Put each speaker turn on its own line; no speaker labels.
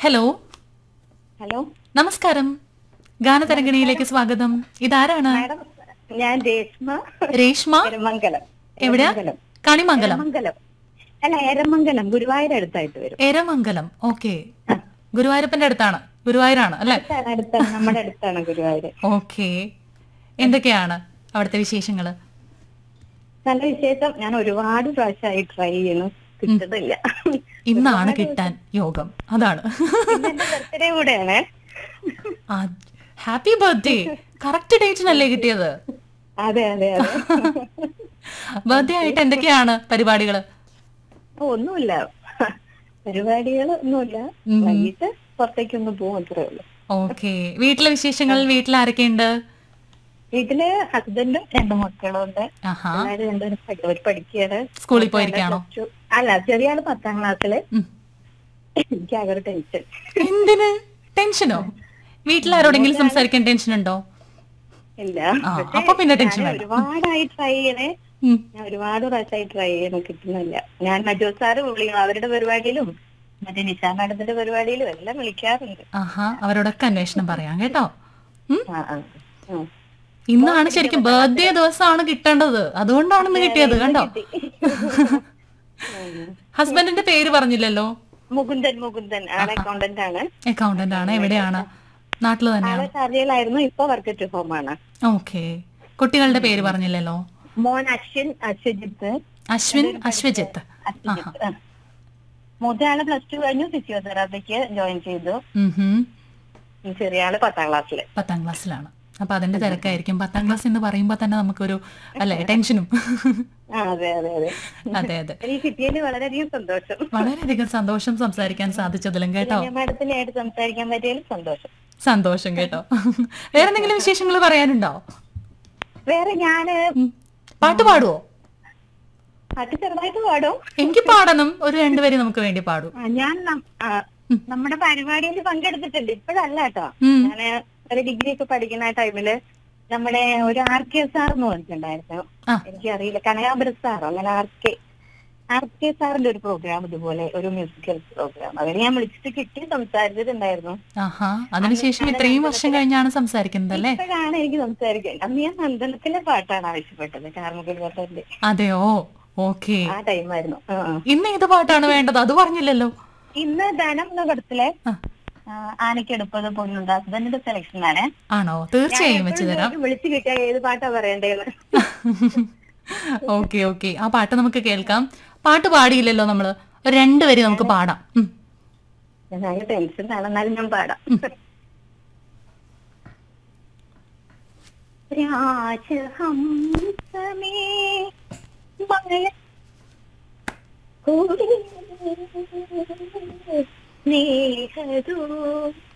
Hello
hello
നമസ്കാരം. ഗാനതരംഗിണിയിലേക്ക് സ്വാഗതം. ഇതാരാണ്?
മാഡം, ഞാൻ രേഷ്മ.
രേഷ്മ.
എരമംഗലം.
എവിടെയാ? കണിമംഗലം.
എരമംഗലം അല്ല, എരമംഗലം ഗുരുവായൂർ അടുത്തായിട്ട് വരും.
എരമംഗലം. ഓക്കെ. ഗുരുവായൂരപ്പന്റെ അടുത്താണ്. ഗുരുവായൂരാണ് അല്ലെ?
അടുത്താണ്, നമ്മുടെ അടുത്താണ് ഗുരുവായൂർ.
ഓക്കെ. എന്തൊക്കെയാണ് അവിടുത്തെ വിശേഷങ്ങള്?
നല്ല വിശേഷം. ഞാൻ ഒരുപാട് പ്രാവശ്യമായി ട്രൈ ചെയ്യുന്നു, കിട്ടുന്നില്ല.
ഇന്നാണ് കിട്ടാൻ യോഗം. അതാണ്.
പിന്നെ എന്റെ ബർത്ത്ഡേ കൂടെയാണ്.
Happy birthday. കറക്റ്റ് ഡേറ്റിനല്ലേ കിട്ടിയത്?
അതെ അതെ അതെ.
ബർത്ത്ഡേ ആയിട്ട് എന്തൊക്കെയാണ് പരിപാടികള്?
ഒന്നുമില്ല, പരിപാടികൾ ഒന്നുമില്ല. വൈകിട്ട് പുറത്തേക്കൊന്ന് പോകും, അത്രേ ഉള്ളൂ.
ഓക്കെ. വീട്ടിലെ വിശേഷങ്ങൾ? വീട്ടിൽ ആരൊക്കെയുണ്ട്?
വീട്ടില് ഹസ്ബൻഡും 2 മക്കളും ഉണ്ട്. എല്ലാവരും രണ്ടുപേരും പഠിക്കുകയാണ്.
സ്കൂളിൽ പോയിരിക്കാണോ?
അല്ല, ചെറിയ ആള് 10ാം ക്ലാസ്സില്. എനിക്ക് ആകെ ഒരു ടെൻഷൻ.
എന്തിന് ടെൻഷനോ? വീട്ടിലാരോടെങ്കിലും സംസാരിക്കാൻ ടെൻഷൻ ഉണ്ടോ?
ഇല്ല.
അപ്പൊ പിന്നെ ടെൻഷൻ
ഒരുപാടായി ട്രൈ ചെയ്യണേ. ഞാൻ ഒരുപാട് പ്രാവശ്യമായി ട്രൈ ചെയ്യണ, കിട്ടുന്നില്ല. ഞാൻ മജോ സാറ് വിളിക്കും, അവരുടെ പരിപാടിയിലും മറ്റേ നിശാ മാഡത്തിന്റെ പരിപാടിയിലും എല്ലാം വിളിക്കാറുണ്ട്.
അവരോടൊക്കെ അന്വേഷണം പറയാം കേട്ടോ. ഇന്നാണ് ശരിക്കും ബർത്ത്ഡേ ദിവസമാണ് കിട്ടേണ്ടത്, അതുകൊണ്ടാണ് ഇന്ന് കിട്ടിയത്. കണ്ടോ? ഹസ്ബൻഡിന്റെ പേര് പറഞ്ഞില്ലല്ലോ.
മുകുന്ദൻ. മുകുന്ദൻ ആളെ അക്കൗണ്ടന്റ് ആണ്.
അക്കൗണ്ടന്റ് ആണ്. എവിടെയാണ്? നാട്ടില് തന്നെയാണ്.
ഷാർജയിലായിരുന്നു, ഇപ്പൊ വർക്ക് അറ്റ് ഹോം ആണ്.
ഓക്കെ. കുട്ടികളുടെ പേര് പറഞ്ഞില്ലല്ലോ.
മോൻ അശ്വിൻ അശ്വജിത്ത്.
അശ്വിൻ അശ്വജിത്ത്.
മൂത്തയാള് +2 കഴിഞ്ഞു, ഫിസിയോതെറാപ്പിക്ക് ജോയിൻ ചെയ്തു. ചെറിയ ആള് 10ാം ക്ലാസ്സില്.
10ാം ക്ലാസ്സിലാണ്. അപ്പൊ അതിന്റെ തിരക്കായിരിക്കും. 10ാം ക്ലാസ് എന്ന് പറയുമ്പോ തന്നെ നമുക്കൊരു അല്ലെ ടെൻഷനും.
അതെ അതെ അതെ
അതെ അതെ.
എനിക്ക് കിട്ടിയതിൽ വളരെയധികം സന്തോഷം.
വളരെയധികം സന്തോഷം സംസാരിക്കാൻ സാധിച്ചതിലും കേട്ടോ.
മാഡത്തിനായിട്ട് സംസാരിക്കാൻ പറ്റിയതിലും സന്തോഷം.
സന്തോഷം കേട്ടോ. വേറെ എന്തെങ്കിലും വിശേഷങ്ങൾ പറയാനുണ്ടോ?
വേറെ ഞാന്
പാട്ട് പാടുവോ?
പാട്ട് ചെറുതായിട്ട് പാടും.
എനിക്ക് പാടണം. ഒരു 2 വരി നമുക്ക് വേണ്ടി പാടും.
ഞാൻ നമ്മുടെ പരിപാടിയിൽ പങ്കെടുത്തിട്ടുണ്ട്. ഇപ്പോഴല്ല കേട്ടോ. ഞാന് ഒരു ഡിഗ്രി ഒക്കെ പഠിക്കുന്ന ടൈമില് നമ്മുടെ ഒരു RK സാർ എന്ന് പറഞ്ഞിട്ടുണ്ടായിരുന്നു. എനിക്കറിയില്ല, കനകാംബര സാറോ അങ്ങനെ RK സാറിന്റെ ഒരു പ്രോഗ്രാം, ഇതുപോലെ ഒരു മ്യൂസിക്കൽ പ്രോഗ്രാം. അതിന് ഞാൻ വിളിച്ചിട്ട് കിട്ടി, സംസാരിച്ചിട്ടുണ്ടായിരുന്നു.
അതിനുശേഷം ഇത്രയും വർഷം കഴിഞ്ഞാണ് സംസാരിക്കുന്നത് അല്ലേ?
ഇപ്പോഴാണ് എനിക്ക് സംസാരിക്കാൻ. അന്ന് ഞാൻ നന്ദനത്തിലെ പാട്ടാണ് ആവശ്യപ്പെട്ടത്, കാർമുകിൽ പാട്ടന്റെ.
അതെയോ? ഓക്കെ.
ആ ടൈമായിരുന്നു.
ഇന്ന് ഏത് പാട്ടാണ് വേണ്ടത്? അത് പറഞ്ഞില്ലല്ലോ.
ഇന്ന് ധനം എന്ന പടത്തിലെ ആനക്കെടുപ്പത് പൊന്നുണ്ട്. ഹസ്ബൻഡിന്റെ സെലക്ഷൻ ആണ്.
ആണോ? തീർച്ചയായും വെച്ച് തരാം.
വിളിച്ചു കിട്ടിയ ഏത് പാട്ടാ പറയണ്ടേന്ന്.
Okay okay. ആ പാട്ട് നമുക്ക് കേൾക്കാം. പാട്ട് പാടിയില്ലല്ലോ നമ്മള്. 2 വരി നമുക്ക് പാടാം.
ടെൻഷൻ ആണെന്നാലും ഞാൻ പാടാം. രാജഹംസമേ സ്നേഹദൂ